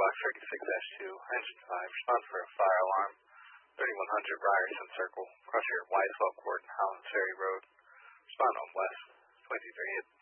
Block 36-2, Engine 5, respond for a fire alarm. 3100 Ryerson Circle, cross your Wisewell Court, Hollands Ferry Road. Respond on West 23